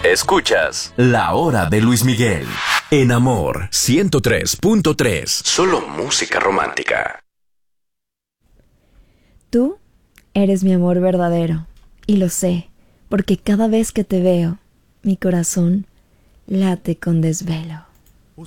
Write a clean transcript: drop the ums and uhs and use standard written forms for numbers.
Escuchas La Hora de Luis Miguel en Amor 103.3. Solo música romántica. Tú eres mi amor verdadero y lo sé, porque cada vez que te veo, mi corazón late con desvelo.